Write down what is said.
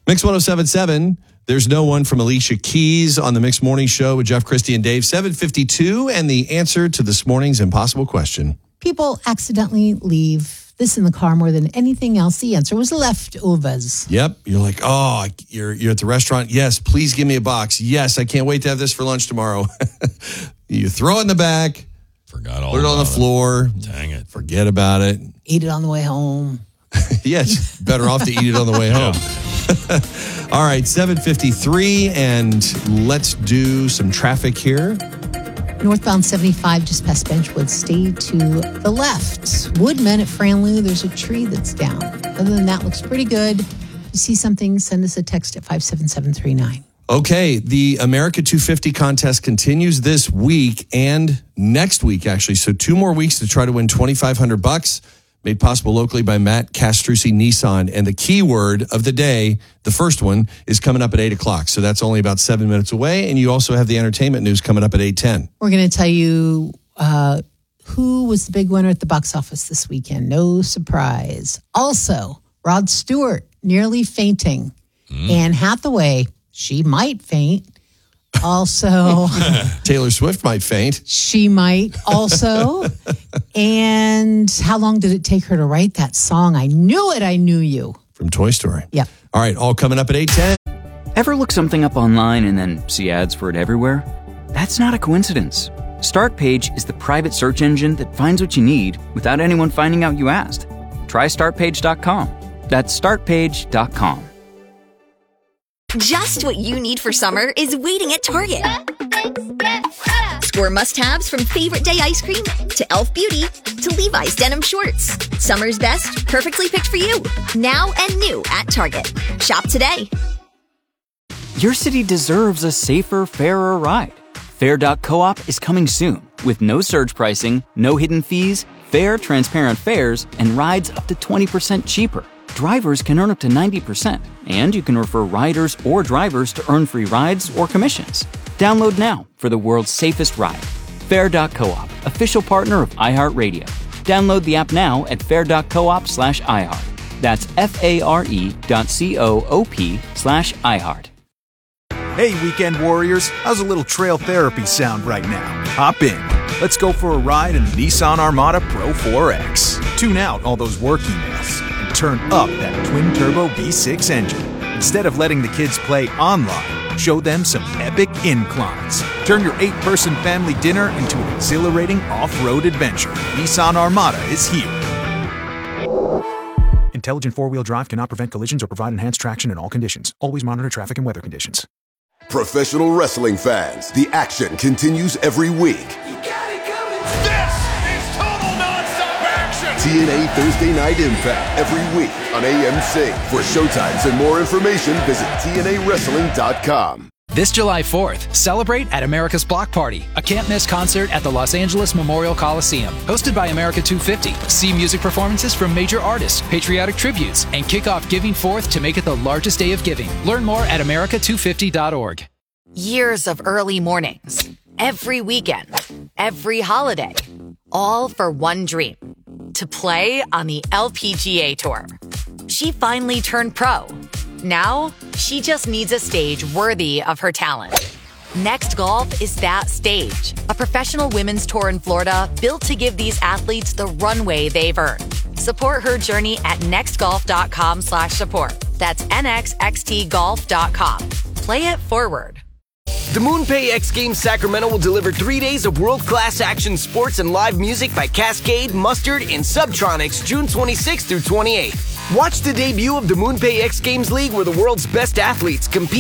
Mix 107.7. There's no one from Alicia Keys on the Mix Morning Show with Jeff, Christy, and Dave. 7:52, and the answer to this morning's impossible question. People accidentally leave this in the car more than anything else. The answer was leftovers. Yep. You're like, oh, you're at the restaurant. Yes, please give me a box. Yes, I can't wait to have this for lunch tomorrow. You throw it in the back. Forgot all Put it on the floor. Dang it. Forget about it. Eat it on the way home. Yes, better off to eat it on the way home. All right, 7:53, and let's do some traffic here. Northbound 75 just past Benchwood. Stay to the left. Woodman at Franlew, there's a tree that's down. Other than that, looks pretty good. If you see something, send us a text at 57739. Okay, the America 250 contest continues this week and next week, actually. So 2 more weeks to try to win $2,500. Made possible locally by Matt Castrucci Nissan. And the keyword of the day, the first one, is coming up at 8 o'clock. So that's only about 7 minutes away. And you also have the entertainment news coming up at 8:10. We're going to tell you who was the big winner at the box office this weekend. No surprise. Also, Rod Stewart nearly fainting. Anne Hathaway, she might faint. Also, Taylor Swift might faint. She might also. And how long did it take her to write that song? I knew it. I knew you. From Toy Story. Yep. All right, all coming up at 8:10. Ever look something up online and then see ads for it everywhere? That's not a coincidence. Startpage is the private search engine that finds what you need without anyone finding out you asked. Try Startpage.com. That's Startpage.com. Just what you need for summer is waiting at Target. Score must-haves from Favorite Day ice cream to e.l.f. Beauty to Levi's denim shorts. Summer's best, perfectly picked for you. Now and new at Target. Shop today. Your city deserves a safer, fairer ride. Fair.coop is coming soon with no surge pricing, no hidden fees, fair, transparent fares, and rides up to 20% cheaper. Drivers can earn up to 90%, and you can refer riders or drivers to earn free rides or commissions. Download now for the world's safest ride. Fair.coop, official partner of iHeartRadio. Download the app now at fair.coop/iHeart. That's FARE.coop/iHeart. Hey, weekend warriors, how's a little trail therapy sound right now? Hop in. Let's go for a ride in the Nissan Armada Pro 4X. Tune out all those work emails and turn up that twin-turbo V6 engine. Instead of letting the kids play online, show them some epic inclines. Turn your 8-person family dinner into an exhilarating off-road adventure. Nissan Armada is here. Intelligent four-wheel drive cannot prevent collisions or provide enhanced traction in all conditions. Always monitor traffic and weather conditions. Professional wrestling fans, the action continues every week. You got it coming. This is total nonstop action. TNA Thursday Night Impact every week on AMC. For showtimes and more information, visit TNAWrestling.com. This July 4th, celebrate at America's Block Party, a can't-miss concert at the Los Angeles Memorial Coliseum. Hosted by America 250. See music performances from major artists, patriotic tributes, and kick off Giving Forth to make it the largest day of giving. Learn more at America250.org. Years of early mornings, every weekend, every holiday, all for one dream, to play on the LPGA Tour. She finally turned pro. Now, she just needs a stage worthy of her talent. Next Golf is that stage. A professional women's tour in Florida built to give these athletes the runway they've earned. Support her journey at nextgolf.com/support. That's nxxtgolf.com. Play it forward. The MoonPay X Games Sacramento will deliver 3 days of world-class action sports and live music by Cascade, Mustard, and Subtronics June 26th through 28th. Watch the debut of the MoonPay X Games League where the world's best athletes compete